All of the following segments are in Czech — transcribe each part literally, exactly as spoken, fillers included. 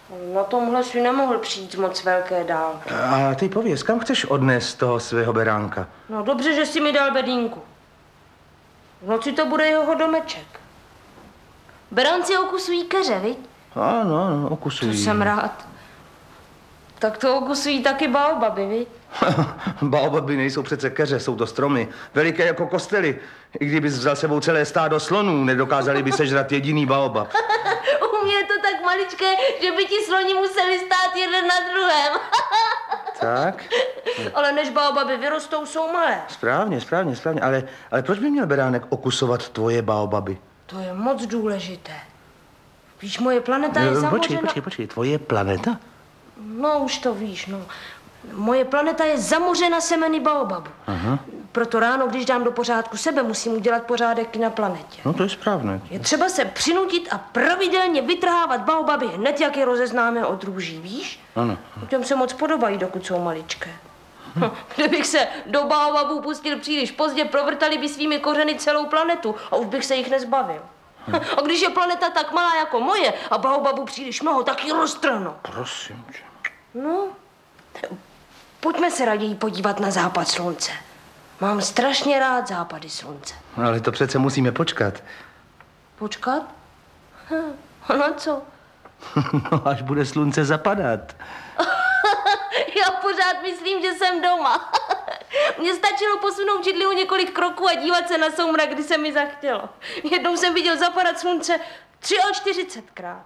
Na tomhle si nemohl přijít z moc velké dálky. A ty pověz, kam chceš odnést toho svého beránka? No dobře, že jsi mi dal bedínku. V noci to bude jeho domeček. Beránci okusují keře, viď? Ano, ano, okusují. To jsem rád. Tak to okusují taky baobaby, viď? Baobaby nejsou přece keře, jsou to stromy. Veliké jako kostely. I kdybys vzal sebou celé stádo slonů, nedokázali by sežrat jediný baobab. U mě je to tak maličké, že by ti sloni museli stát jeden na druhém. Tak? Ale než baobaby vyrostou, jsou malé. Správně, správně, správně. Ale, ale proč by měl beránek okusovat tvoje baobaby? To je moc důležité. Víš, moje planeta je zamořena... Počkej, počkej, počkej, tvoje planeta? No, už to víš, no. Moje planeta je zamořena semeny baobabu. Aha. Proto ráno, když dám do pořádku sebe, musím udělat pořádek i na planetě. No to je správné. Je třeba se přinutit a pravidelně vytrhávat baobaby hned, jak je rozeznáme od růží, víš? Ano. Těm se moc podobají, dokud jsou maličké. Hm. Kdybych se do baobabů pustil příliš pozdě, provrtali by svými kořeny celou planetu a už bych se jich nezbavil. Hm. A když je planeta tak malá jako moje a baobabů příliš mnoho, tak ji roztrhnu. Prosím tě. No, pojďme se raději podívat na západ slunce. Mám strašně rád západy slunce. No, ale to přece musíme počkat. Počkat? Hm. A na co? No, až bude slunce zapadat. Já pořád myslím, že jsem doma. Mně stačilo posunout židli o několik kroků a dívat se na soumrak, kdy se mi zachtělo. Jednou jsem viděl zapadat slunce čtyřicetkrát.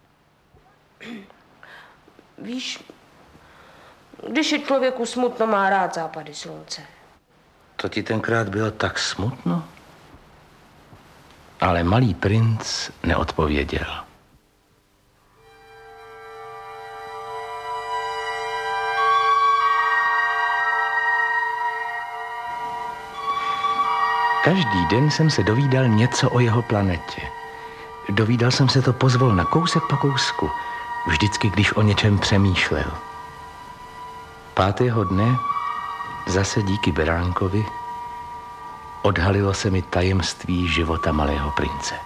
Víš, když je člověku smutno, má rád západy slunce. To ti tenkrát bylo tak smutno? Ale malý princ neodpověděl. Každý den jsem se dovídal něco o jeho planetě. Dovídal jsem se to pozvolna, kousek po kousku, vždycky, když o něčem přemýšlel. Pátého dne, zase díky beránkovi, odhalilo se mi tajemství života malého prince.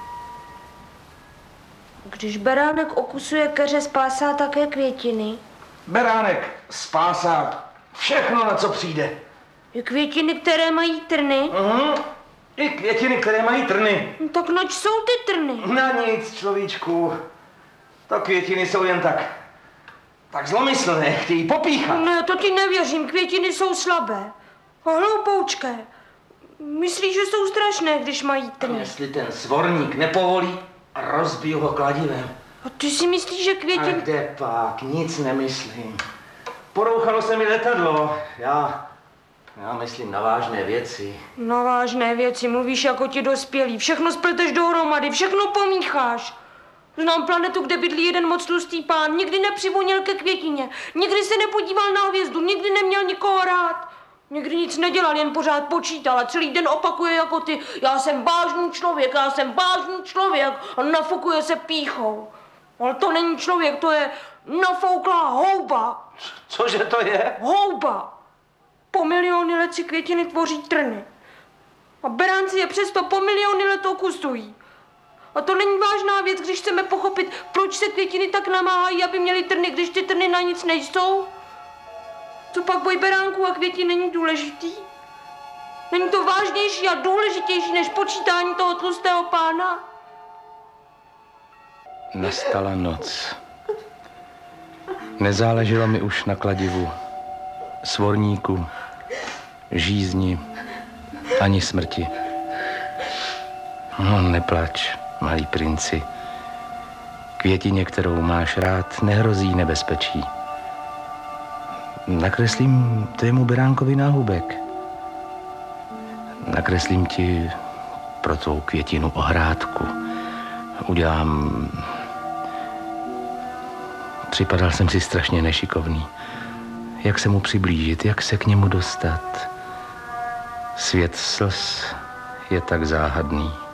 Když beránek okusuje keře, spásá také květiny. Beránek spásá všechno, na co přijde. I květiny, které mají trny. Uhum. I květiny, které mají trny. No, tak nač jsou ty trny? Na nic, človíčku. To květiny jsou jen tak, tak zlomyslné, chtějí popíchat. Ne, to ti nevěřím, květiny jsou slabé. A hloupoučké. Myslíš, že jsou strašné, když mají trny? Jestli ten svorník nepovolí, rozbiju ho kladivem. A ty si myslíš, že květiny... A kde pak, nic nemyslím. Porouchalo se mi letadlo, já... Já myslím na vážné věci. Na vážné věci, mluvíš jako ti dospělí. Všechno spleteš dohromady, všechno pomícháš. Znám planetu, kde bydlí jeden moc tlustý pán. Nikdy nepřivonil ke květině. Nikdy se nepodíval na hvězdu. Nikdy neměl nikoho rád. Nikdy nic nedělal, jen pořád počítal a celý den opakuje jako ty. Já jsem vážný člověk, já jsem vážný člověk. A nafukuje se pýchou. Ale to není člověk, to je nafouklá houba. Cože to je? Houba. Po miliony let si květiny tvoří trny. A beránci je přesto po miliony let okusují. A to není vážná věc, když chceme pochopit, proč se květiny tak namáhají, aby měly trny, když ty trny na nic nejsou. Co pak boj beránků a květin není důležitý? Není to vážnější a důležitější než počítání toho tlustého pána? Nastala noc. Nezáleželo mi už na kladivu, svorníku, žízni, ani smrti. No, neplač, malý princi. Květině, kterou máš rád, nehrozí nebezpečí. Nakreslím tvému beránkovi náhubek. Nakreslím ti pro tvou květinu ohrádku. Udělám... Připadal jsem si strašně nešikovný. Jak se mu přiblížit, jak se k němu dostat? Svět slz je tak záhadný.